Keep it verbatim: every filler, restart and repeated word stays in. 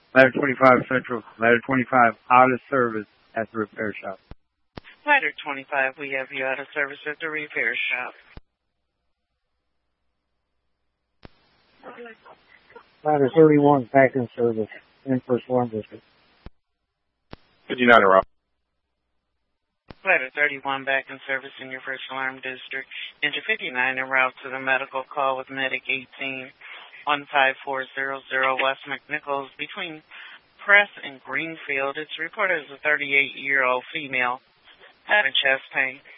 Ladder twenty-five Central. Ladder twenty-five out of service at the repair shop. Ladder twenty-five, we have you out of service at the repair shop. Ladder thirty-one back in service in First Alarm District. fifty-nine around. Ladder thirty-one back in service in your First Alarm District. Engine fifty-nine en route to the medical call with Medic eighteen one five four zero zero West McNichols between Press and Greenfield. It's reported as a thirty-eight-year-old female having chest pain.